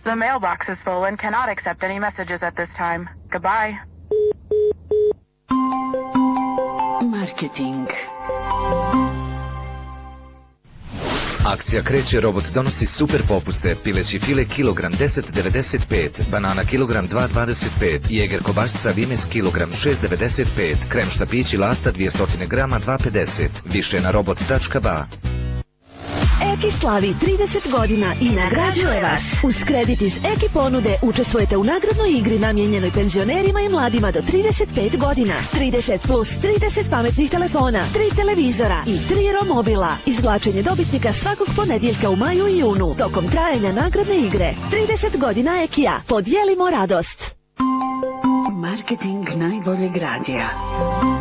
The mailbox is full and cannot accept any messages at this time. Goodbye. Marketing. Akcija kreće, robot donosi super popuste, pileći file kilogram 10,95, banana kilogram 2,25, jeger kobasica Vimes kilogram 6,95, krem štapići Lasta 200 grama 2,50, više na robot.ba. Eki slavi 30 godina i nagrađuje vas. Uz kredit iz Eki ponude učestvujete u nagradnoj igri namijenjenoj penzionerima i mladima do 35 godina. 30 plus 30 pametnih telefona, 3 televizora i 3 romobila. Izvlačenje dobitnika svakog ponedjeljka u maju i junu tokom trajanja nagradne igre. 30 godina Ekija. Podijelimo radost. Marketing najboljeg radija.